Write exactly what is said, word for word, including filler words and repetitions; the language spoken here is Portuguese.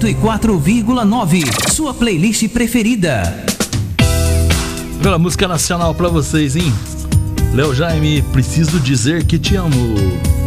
cento e quatro vírgula nove, sua playlist preferida. Pela música nacional pra vocês, hein? Léo Jaime, Preciso Dizer Que Te Amo.